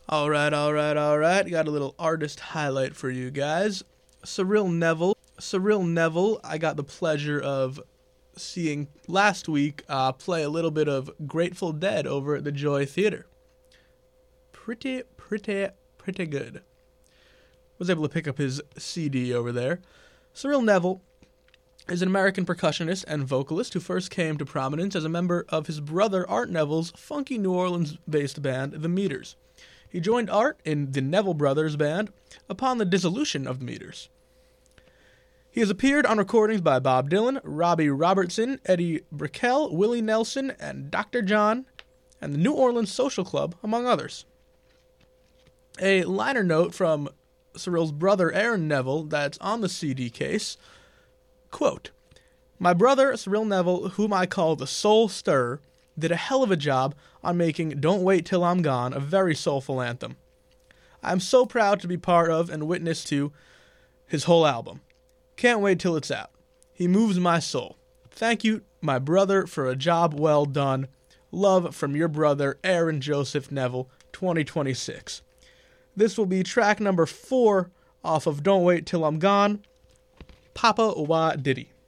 Alright. Got a little artist highlight for you guys. Cyril Neville, I got the pleasure of seeing last week play a little bit of Grateful Dead over at the Joy Theater. Pretty good. Was able to pick up his CD over there. Cyril Neville is an American percussionist and vocalist who first came to prominence as a member of his brother Art Neville's funky New Orleans-based band, The Meters. He joined Art in the Neville Brothers Band upon the dissolution of The Meters. He has appeared on recordings by Bob Dylan, Robbie Robertson, Eddie Brickell, Willie Nelson, and Dr. John, and the New Orleans Social Club, among others. A liner note from Cyril's brother Aaron Neville that's on the CD case, quote, "My brother Cyril Neville, whom I call the Soul Stirrer, did a hell of a job on making Don't Wait Till I'm Gone a very soulful anthem. I'm so proud to be part of and witness to his whole album. Can't wait till it's out. He moves my soul. Thank you, my brother, for a job well done. Love from your brother, Aaron Joseph Neville, 2026. This will be track number 4 off of Don't Wait Till I'm Gone, Papa Wah Diddy."